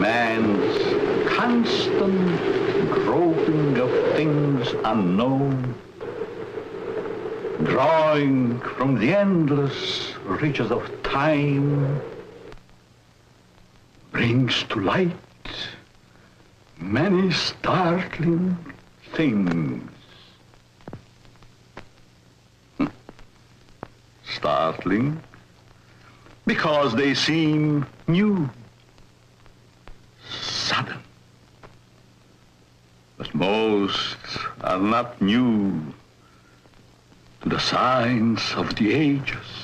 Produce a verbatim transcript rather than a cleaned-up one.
Man's constant groping of things unknown, drawing from the endless reaches of time, brings to light many startling things. Startling because they seem new, sudden. But most are not new to the science of the ages.